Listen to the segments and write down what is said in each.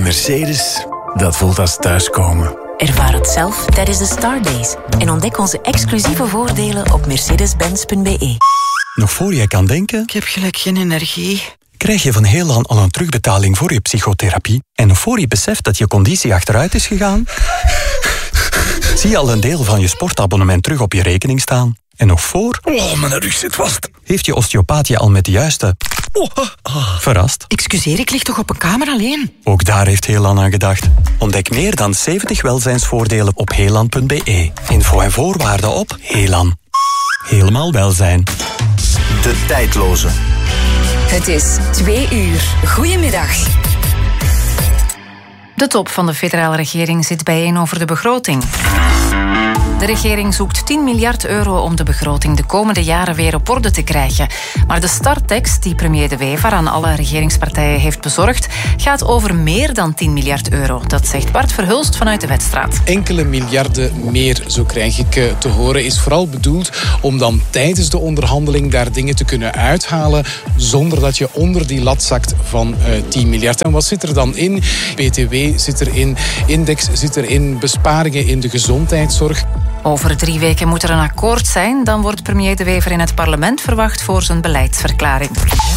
Mercedes, dat voelt als thuiskomen. Ervaar het zelf tijdens de Star Days en ontdek onze exclusieve voordelen op mercedes-benz.be. Nog voor je kan denken... Ik heb gelijk geen energie. Krijg je van Heelan al een terugbetaling voor je psychotherapie? En nog voor je beseft dat je conditie achteruit is gegaan? Zie je al een deel van je sportabonnement terug op je rekening staan? En nog voor... Oh, mijn rug zit vast. Heeft je osteopaat je al met de juiste... verrast? Excuseer, ik lig toch op een kamer alleen? Ook daar heeft Heelan aan gedacht. Ontdek meer dan 70 welzijnsvoordelen op heelan.be. Info en voorwaarden op Heelan. Helemaal welzijn. De tijdloze. Het is 2 uur. Goedemiddag. De top van de federale regering zit bijeen over de begroting. De regering zoekt 10 miljard euro om de begroting de komende jaren weer op orde te krijgen. Maar de starttekst die premier De Wever aan alle regeringspartijen heeft bezorgd, gaat over meer dan 10 miljard euro. Dat zegt Bart Verhulst vanuit de Wetstraat. Enkele miljarden meer, zo krijg ik te horen, is vooral bedoeld om dan tijdens de onderhandeling daar dingen te kunnen uithalen zonder dat je onder die lat zakt van 10 miljard. En wat zit er dan in? BTW zit erin, index zit erin, besparingen in de gezondheidszorg. Over 3 weken moet er een akkoord zijn. Dan wordt premier De Wever in het parlement verwacht voor zijn beleidsverklaring.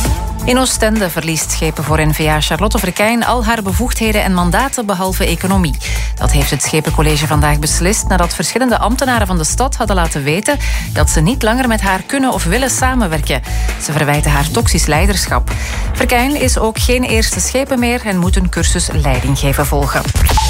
In Oostende verliest schepen voor N-VA Charlotte Verkijn al haar bevoegdheden en mandaten behalve economie. Dat heeft het Schepencollege vandaag beslist nadat verschillende ambtenaren van de stad hadden laten weten dat ze niet langer met haar kunnen of willen samenwerken. Ze verwijten haar toxisch leiderschap. Verkijn is ook geen eerste schepen meer en moet een cursus leidinggeven volgen.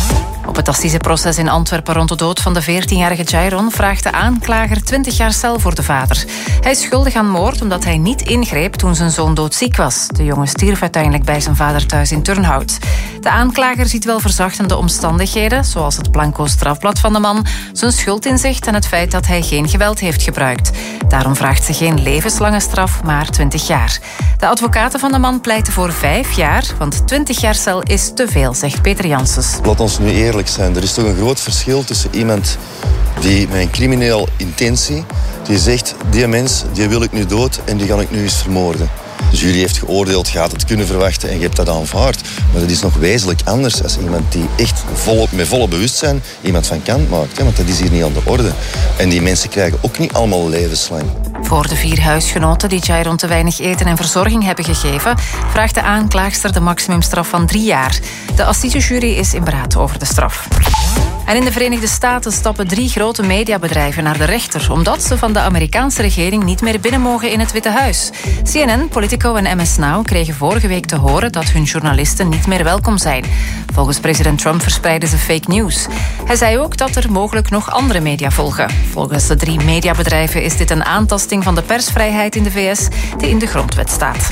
Op het assiseproces in Antwerpen rond de dood van de 14-jarige Jairon vraagt de aanklager 20 jaar cel voor de vader. Hij is schuldig aan moord omdat hij niet ingreep toen zijn zoon doodziek was. De jongen stierf uiteindelijk bij zijn vader thuis in Turnhout. De aanklager ziet wel verzachtende omstandigheden, zoals het blanco strafblad van de man, zijn schuldinzicht en het feit dat hij geen geweld heeft gebruikt. Daarom vraagt ze geen levenslange straf, maar 20 jaar. De advocaten van de man pleiten voor 5 jaar, want 20 jaar cel is te veel, zegt Peter Janssens. Laat ons nu eerlijk zijn. Er is toch een groot verschil tussen iemand die met een crimineel intentie, die zegt, die mens, die wil ik nu dood en die ga ik nu eens vermoorden. De jury heeft geoordeeld, gaat het kunnen verwachten en je hebt dat aanvaard. Maar dat is nog wezenlijk anders als iemand die echt met volle bewustzijn iemand van kant maakt. Hè, want dat is hier niet aan de orde. En die mensen krijgen ook niet allemaal levenslang. Voor de 4 huisgenoten die Jairon te weinig eten en verzorging hebben gegeven, vraagt de aanklaagster de maximumstraf van 3 jaar. De assisejury is in beraad over de straf. En in de Verenigde Staten stappen 3 grote mediabedrijven naar de rechter, omdat ze van de Amerikaanse regering niet meer binnen mogen in het Witte Huis. CNN, Politico en MS Now kregen vorige week te horen dat hun journalisten niet meer welkom zijn. Volgens president Trump verspreiden ze fake news. Hij zei ook dat er mogelijk nog andere media volgen. Volgens de 3 mediabedrijven is dit een aantasting van de persvrijheid in de VS die in de grondwet staat.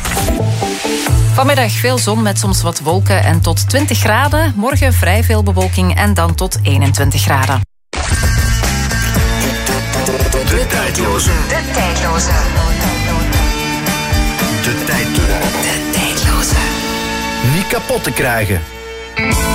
Vanmiddag veel zon met soms wat wolken en tot 20 graden. Morgen vrij veel bewolking en dan tot 21 graden. De tijdloze. De tijdloze. De tijdloze. De tijdloze. Niet kapot te krijgen.